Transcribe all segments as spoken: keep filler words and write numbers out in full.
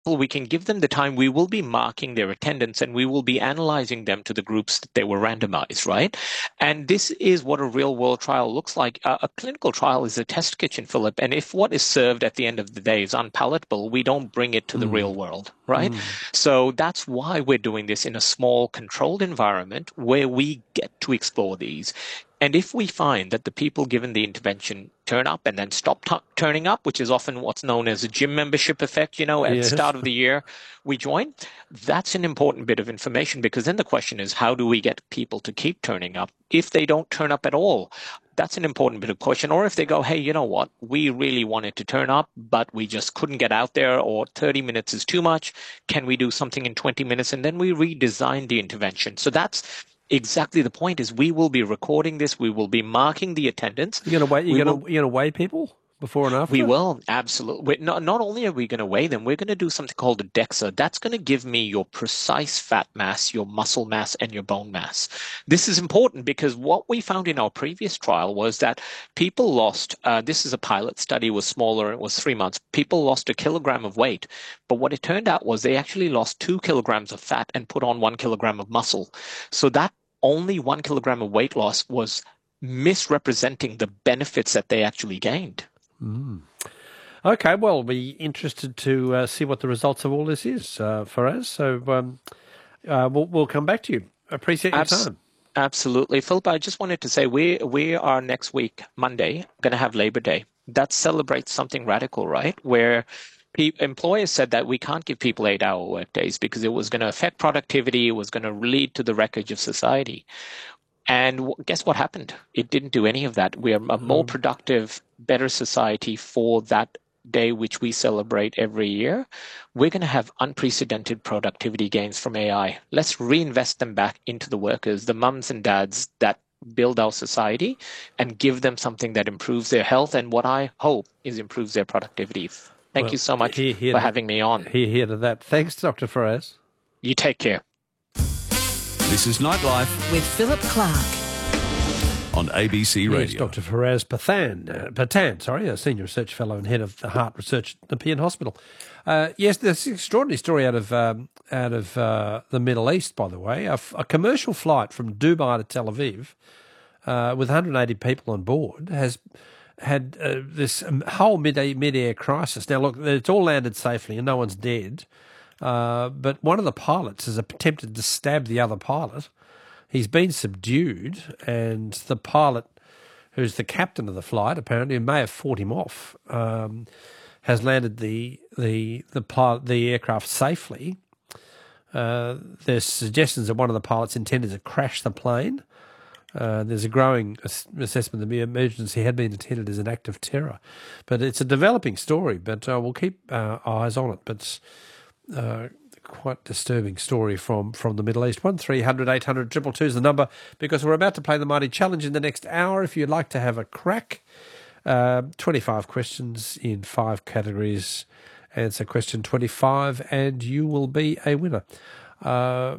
we can give them the time. We will be marking their attendance and we will be analyzing them to the groups that they were randomized, right? And this is what a real world trial looks like. Uh, a clinical trial is a test kitchen, Philip. And if what is served at the end of the day is unpalatable, we don't bring it to the mm. real world, right? Mm. So that's why we're doing this in a small controlled environment where we get to explore these. And if we find that the people given the intervention turn up and then stop t- turning up, which is often what's known as a gym membership effect, you know, at yes. the start of the year we join, that's an important bit of information, because then the question is, how do we get people to keep turning up if they don't turn up at all? That's an important bit of question. Or if they go, hey, you know what, we really wanted to turn up, but we just couldn't get out there, or thirty minutes is too much. Can we do something in twenty minutes? And then we redesign the intervention. So that's exactly the point. Is we will be recording this. We will be marking the attendance. You're going to wait. You're going to you're going to weigh people before and after? We will, absolutely. Not, not only are we going to weigh them, we're going to do something called a DEXA. That's going to give me your precise fat mass, your muscle mass, and your bone mass. This is important because what we found in our previous trial was that people lost, uh, this is a pilot study, was smaller, it was three months. People lost a kilogram of weight. But what it turned out was they actually lost two kilograms of fat and put on one kilogram of muscle. So that only one kilogram of weight loss was misrepresenting the benefits that they actually gained. Mm. Okay, well, we'll be interested to uh, see what the results of all this is, uh, Faraz. So um, uh, we'll, we'll come back to you. Appreciate your Abs- time. Absolutely. Philip, I just wanted to say we, we are next week, Monday, going to have Labor Day. That celebrates something radical, right? Where pe- employers said that we can't give people eight-hour work days because it was going to affect productivity, it was going to lead to the wreckage of society. And guess what happened? It didn't do any of that. We are a more productive, better society for that day, which we celebrate every year. We're going to have unprecedented productivity gains from A I. Let's reinvest them back into the workers, the mums and dads that build our society, and give them something that improves their health and what I hope is improves their productivity. Thank well, you so much here, here for to, having me on. Here, here to that. Thanks, Doctor Faraz. You take care. This is Nightlife with Philip Clark on A B C Radio. Yes, Doctor Faraz Pathan, uh, Patan, sorry, a senior research fellow and head of the heart research at Nepean Hospital. Uh, yes, there's an extraordinary story out of um, out of uh, the Middle East, by the way. A, a commercial flight from Dubai to Tel Aviv uh, with one hundred eighty people on board has had uh, this whole mid mid-air crisis. Now, look, it's all landed safely and no one's dead. Uh, but one of the pilots has attempted to stab the other pilot. He's been subdued, and the pilot, who's the captain of the flight, apparently, who may have fought him off, um, has landed the the the, pilot, the aircraft safely. Uh, there's suggestions that one of the pilots intended to crash the plane. Uh, there's a growing assessment that the emergency had been intended as an act of terror. But it's a developing story, but uh, we'll keep uh, eyes on it. But Uh, quite disturbing story from, from the Middle East. one three hundred eight hundred two two two is the number, because we're about to play the Mighty Challenge in the next hour. If you'd like to have a crack, uh, twenty-five questions in five categories. Answer question twenty-five and you will be a winner. Uh,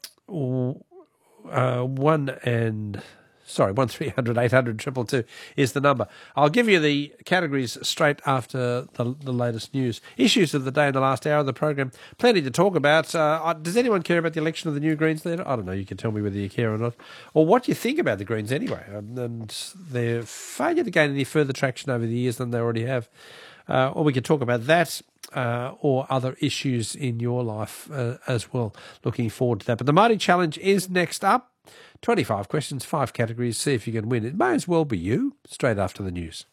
uh, one and... Sorry, one three hundred eight hundred two two two is the number. I'll give you the categories straight after the, the latest news. Issues of the day in the last hour of the program. Plenty to talk about. Uh, does anyone care about the election of the new Greens leader? I don't know. You can tell me whether you care or not. Or what you think about the Greens anyway. Um, and their failure to gain any further traction over the years than they already have. Uh, or we could talk about that uh, or other issues in your life uh, as well. Looking forward to that. But the Mighty Challenge is next up. twenty-five questions, five categories. See if you can win. It may as well be you. Straight after the news.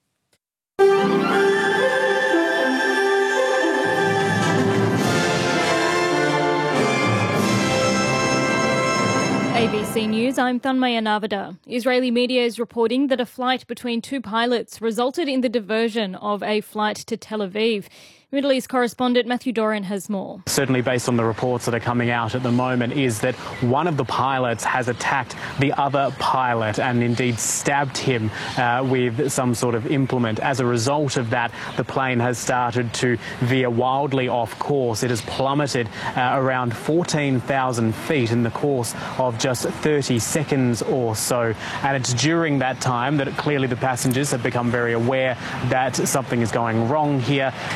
A B C News, I'm Thanmaya Navada. Israeli media is reporting that a flight between two pilots resulted in the diversion of a flight to Tel Aviv. Middle East correspondent Matthew Doran has more. Certainly based on the reports that are coming out at the moment is that one of the pilots has attacked the other pilot and indeed stabbed him uh, with some sort of implement. As a result of that, the plane has started to veer wildly off course. It has plummeted uh, around fourteen thousand feet in the course of just thirty seconds or so. And it's during that time that clearly the passengers have become very aware that something is going wrong here, and some of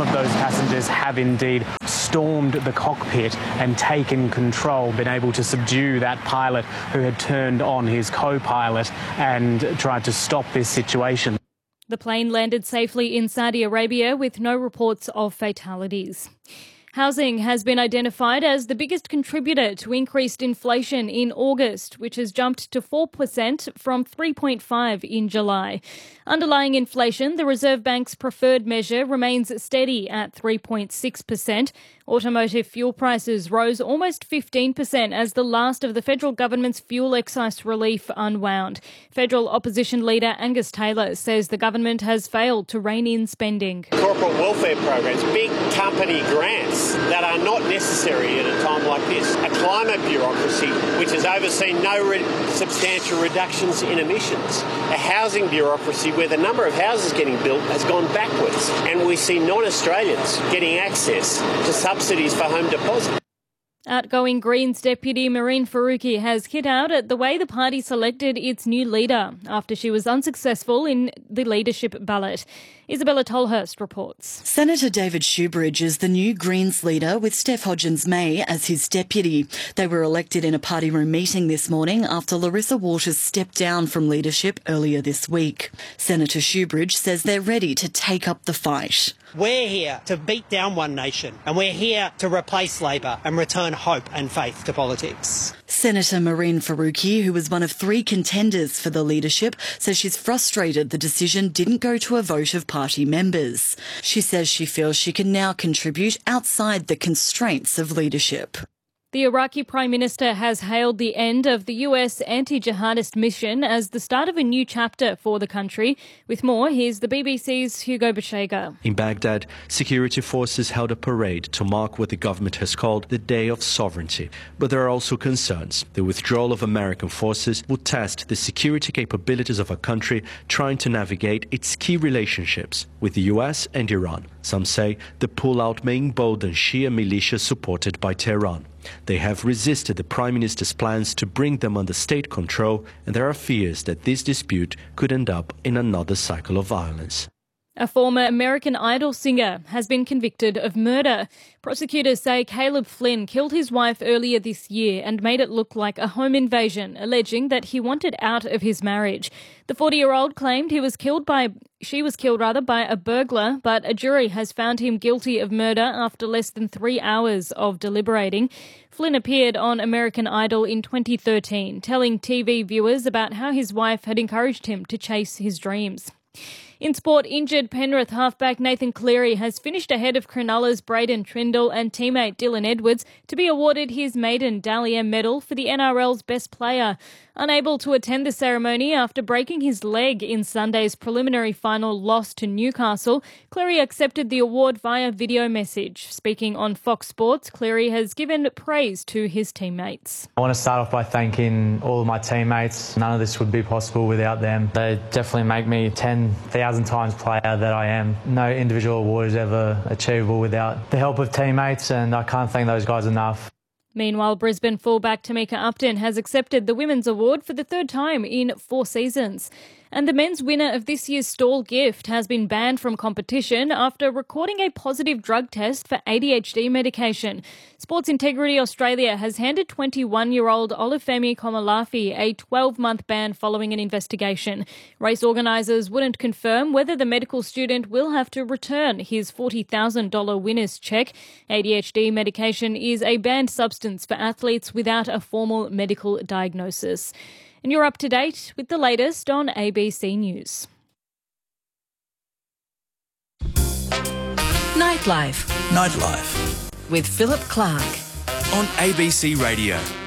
of those passengers have indeed stormed the cockpit and taken control, been able to subdue that pilot who had turned on his co-pilot and tried to stop this situation. The plane landed safely in Saudi Arabia with no reports of fatalities. Housing has been identified as the biggest contributor to increased inflation in August, which has jumped to four percent from three point five percent in July. Underlying inflation, the Reserve Bank's preferred measure, remains steady at three point six percent. Automotive fuel prices rose almost fifteen percent as the last of the federal government's fuel excise relief unwound. Federal opposition leader Angus Taylor says the government has failed to rein in spending. Corporate welfare programs, big company grants that are not necessary at a time like this. A climate bureaucracy which has overseen no re- substantial reductions in emissions. A housing bureaucracy where the number of houses getting built has gone backwards. And we see non-Australians getting access to subsidies for home deposit. Outgoing Greens deputy Mehreen Faruqi has hit out at the way the party selected its new leader after she was unsuccessful in the leadership ballot. Isabella Tolhurst reports. Senator David Shoebridge is the new Greens leader with Steph Hodgins-May as his deputy. They were elected in a party room meeting this morning after Larissa Waters stepped down from leadership earlier this week. Senator Shoebridge says they're ready to take up the fight. We're here to beat down One Nation, and we're here to replace Labor and return hope and faith to politics. Senator Mehreen Faruqi, who was one of three contenders for the leadership, says she's frustrated the decision didn't go to a vote of party members. She says she feels she can now contribute outside the constraints of leadership. The Iraqi Prime Minister has hailed the end of the U S anti-jihadist mission as the start of a new chapter for the country. With more, here's the B B C's Hugo Bashega. In Baghdad, security forces held a parade to mark what the government has called the Day of Sovereignty. But there are also concerns. The withdrawal of American forces will test the security capabilities of a country trying to navigate its key relationships with the U S and Iran. Some say the pullout may embolden Shia militias supported by Tehran. They have resisted the Prime Minister's plans to bring them under state control, and there are fears that this dispute could end up in another cycle of violence. A former American Idol singer has been convicted of murder. Prosecutors say Caleb Flynn killed his wife earlier this year and made it look like a home invasion, alleging that he wanted out of his marriage. The forty-year-old claimed he was killed by, she was killed rather, by a burglar, but a jury has found him guilty of murder after less than three hours of deliberating. Flynn appeared on American Idol in twenty thirteen, telling T V viewers about how his wife had encouraged him to chase his dreams. In sport, injured Penrith halfback Nathan Cleary has finished ahead of Cronulla's Braden Trindle and teammate Dylan Edwards to be awarded his maiden Dally M medal for the N R L's best player. Unable to attend the ceremony after breaking his leg in Sunday's preliminary final loss to Newcastle, Cleary accepted the award via video message. Speaking on Fox Sports, Cleary has given praise to his teammates. I want to start off by thanking all of my teammates. None of this would be possible without them. They definitely make me ten thousand times player that I am. No individual award is ever achievable without the help of teammates, and I can't thank those guys enough. Meanwhile, Brisbane fullback Tamika Upton has accepted the Women's Award for the third time in four seasons. And the men's winner of this year's Stall gift has been banned from competition after recording a positive drug test for A D H D medication. Sports Integrity Australia has handed twenty-one-year-old Olufemi Komolafi a twelve-month ban following an investigation. Race organisers wouldn't confirm whether the medical student will have to return his forty thousand dollars winner's cheque. A D H D medication is a banned substance for athletes without a formal medical diagnosis. And you're up to date with the latest on A B C News. Nightlife. Nightlife With Philip Clark. on A B C Radio.